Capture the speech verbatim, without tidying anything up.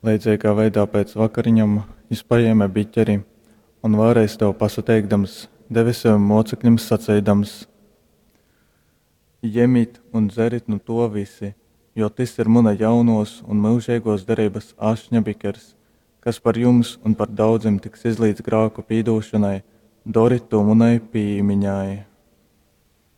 Līdzīgā veidā pēc vakariņam izpaēma biķeri un vēlreiz tev pasateikdams, devi saviem mocekļiem sacīdams: Ņemiet un dzerit no to visi, jo tas ir mana jaunos un mūžīgos derības ašņa bikers, kas par jums un par daudziem tiks izlīdz grāku pīdošanai, doriet to manai pīmiņai.